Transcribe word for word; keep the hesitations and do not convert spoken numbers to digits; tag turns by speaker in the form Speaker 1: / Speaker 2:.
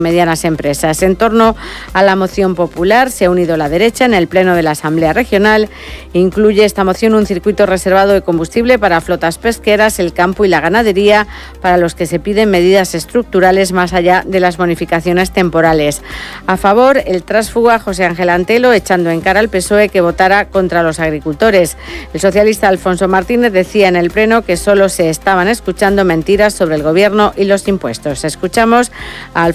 Speaker 1: medianas empresas. En torno a la moción popular se ha unido la derecha en el pleno de la Asamblea Regional. Incluye esta moción un circuito reservado de combustible para flotas pesqueras, el campo y la ganadería, para los que se piden medidas estructurales más allá de las bonificaciones temporales. A favor, el tránsfuga José Ángel Antelo, echando en cara al P S O E que votara contra los agricultores. El socialista Alfonso Martínez decía en el pleno que solo se estaban escuchando mentiras sobre el gobierno y los impuestos. Escuchamos a